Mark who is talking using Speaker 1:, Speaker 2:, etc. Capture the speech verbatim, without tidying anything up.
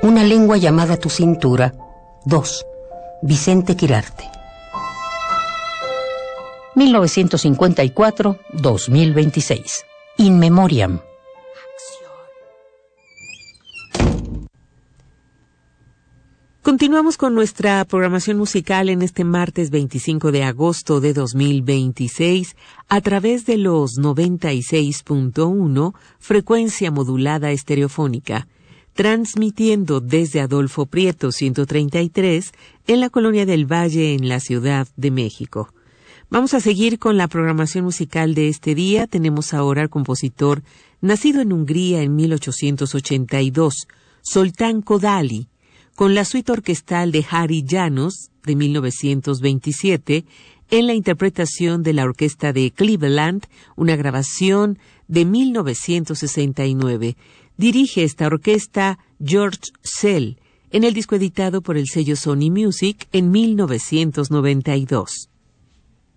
Speaker 1: Una lengua llamada tu cintura. dos. Vicente Quirarte. mil novecientos cincuenta y cuatro a dos mil veintiséis. In Memoriam.
Speaker 2: Continuamos con nuestra programación musical en este martes veinticinco de agosto de dos mil veintiséis a través de los noventa y seis punto uno, frecuencia modulada estereofónica, transmitiendo desde Adolfo Prieto ciento treinta y tres en la Colonia del Valle en la Ciudad de México. Vamos a seguir con la programación musical de este día. Tenemos ahora al compositor nacido en Hungría en mil ochocientos ochenta y dos, Zoltán Kodály, con la suite orquestal de Harry Janos de mil novecientos veintisiete en la interpretación de la Orquesta de Cleveland, una grabación de mil novecientos sesenta y nueve. Dirige esta orquesta George Szell en el disco editado por el sello Sony Music en mil novecientos noventa y dos.